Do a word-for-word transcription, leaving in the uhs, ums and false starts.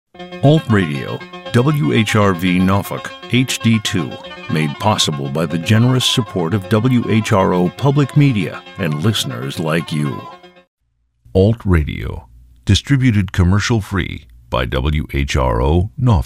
Alt Radio, W H R V Norfolk, H D two, made possible by the generous support of W H R O Public Media and listeners like you. Alt Radio, distributed commercial-free by W H R O Norfolk.